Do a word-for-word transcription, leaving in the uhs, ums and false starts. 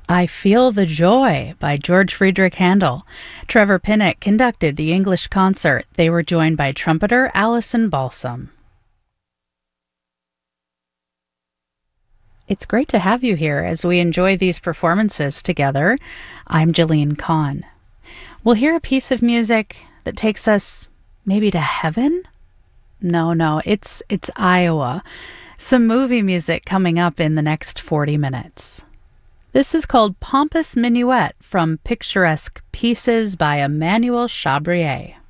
I Feel the Joy by George Friedrich Handel. Trevor Pinnock conducted the English concert. They were joined by trumpeter Alison Balsam. It's great to have you here as we enjoy these performances together. I'm Jillian Kahn. We'll hear a piece of music that takes us maybe to heaven? No, no, it's it's Iowa. Some movie music coming up in the next forty minutes. This is called Pompous Minuet from Picturesque Pieces by Emmanuel Chabrier.